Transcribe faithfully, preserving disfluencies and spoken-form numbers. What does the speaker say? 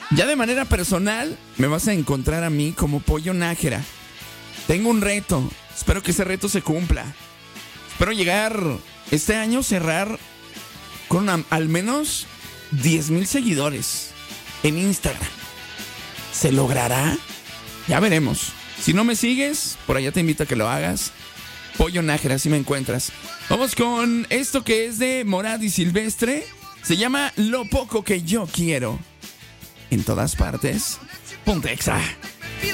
Ya de manera personal, me vas a encontrar a mí como Pollo Nájera. Tengo un reto. Espero que ese reto se cumpla. Espero llegar este año, cerrar con una- al menos diez mil seguidores en Instagram. ¿Se logrará? Ya veremos. Si no me sigues, por allá te invito a que lo hagas. Pollo Nájera, así me encuentras. Vamos con esto que es de Morad y Silvestre. Se llama Lo Poco Que Yo Quiero. En todas partes. Ponte Exa.